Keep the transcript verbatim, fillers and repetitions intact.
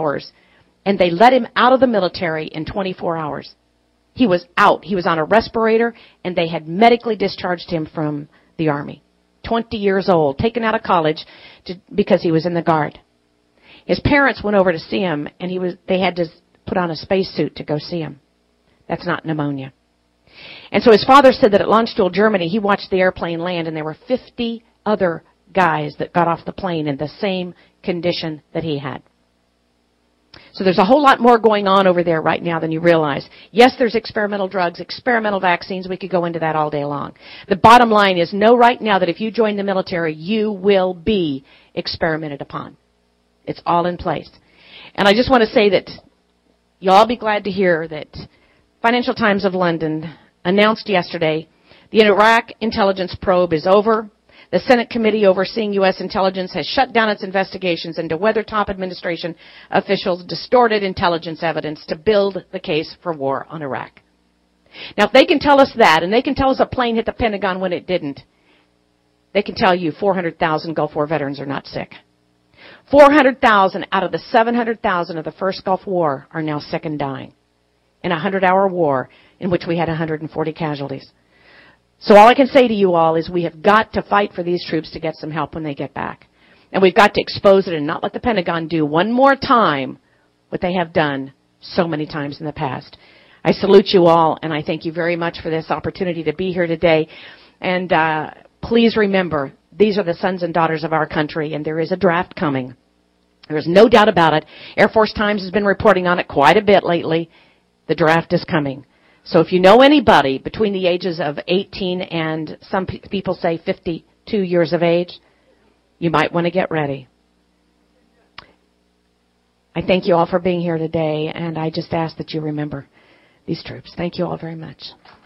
hours, and they let him out of the military in twenty-four hours. He was out. He was on a respirator, and they had medically discharged him from the Army. twenty years old, taken out of college to, because he was in the Guard. His parents went over to see him, and he was. they had to put on a spacesuit to go see him. That's not pneumonia. And so his father said that at Landstuhl, Germany, he watched the airplane land, and there were fifty other guys that got off the plane in the same condition that he had. So there's a whole lot more going on over there right now than you realize. Yes, there's experimental drugs, experimental vaccines. We could go into that all day long. The bottom line is know right now that if you join the military, you will be experimented upon. It's all in place. And I just want to say that you'll all be glad to hear that Financial Times of London announced yesterday the Iraq intelligence probe is over. The Senate committee overseeing U S intelligence has shut down its investigations into whether top administration officials distorted intelligence evidence to build the case for war on Iraq. Now, if they can tell us that, and they can tell us a plane hit the Pentagon when it didn't, they can tell you four hundred thousand Gulf War veterans are not sick. four hundred thousand out of the seven hundred thousand of the first Gulf War are now sick and dying in a hundred-hour war in which we had one hundred forty casualties. So all I can say to you all is we have got to fight for these troops to get some help when they get back. And we've got to expose it and not let the Pentagon do one more time what they have done so many times in the past. I salute you all, and I thank you very much for this opportunity to be here today. And uh, please remember, these are the sons and daughters of our country, and there is a draft coming. There's no doubt about it. Air Force Times has been reporting on it quite a bit lately. The draft is coming. So if you know anybody between the ages of eighteen and some pe- people say fifty-two years of age, you might want to get ready. I thank you all for being here today, and I just ask that you remember these troops. Thank you all very much.